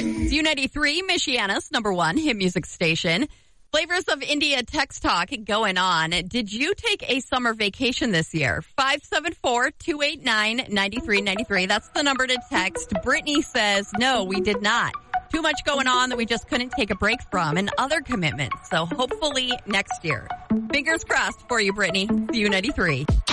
It's U93, Michiana's number one hit music station. Flavors of India text talk going on. Did you take a summer vacation this year? 574-289-9393. That's the number to text. Brittany says, no, we did not. Too much going on that we just couldn't take a break from and other commitments. So hopefully next year. Fingers crossed for you, Brittany. U93.